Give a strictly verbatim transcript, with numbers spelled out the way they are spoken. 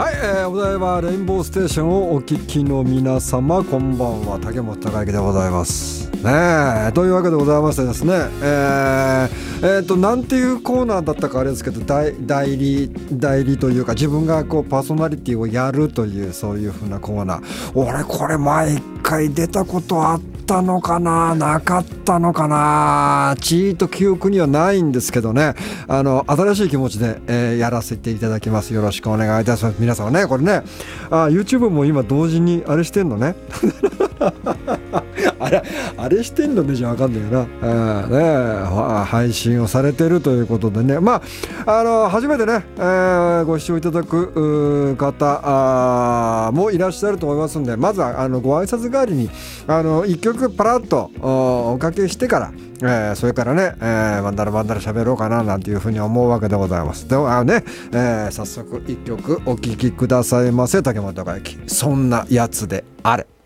はい、えー、お台場レインボーステーションをお聞きの皆様、こんばんは。竹本孝之でございますね。えというわけでございましてですね、えー、えー、となんていうコーナーだったかあれですけど、代, 代理代理というか、自分がこうパーソナリティをやるという、そういう風なコーナー、俺これ毎回出たことあったのかな、なかったのかな、ちーっと記憶にはないんですけどね、あの新しい気持ちで、えー、やらせていただきます。よろしくお願いいたします。皆さんね、これね、あ YouTube も今同時にあれしてんのねあれあれしてんのねじゃわかんないよな、えーね、配信をされてるということでね、まああの初めてね、えー、ご視聴いただく方もいらっしゃると思いますんで、まずはあのご挨拶代わりにあのいっきょくパラッと お, おかけしてから、えー、それからね、えー、バンダラバンダラ喋ろうかななんていうふうに思うわけでございます。ではね、えー、早速いっきょくお聴きくださいませ。竹本孝之、そんなやつであれ。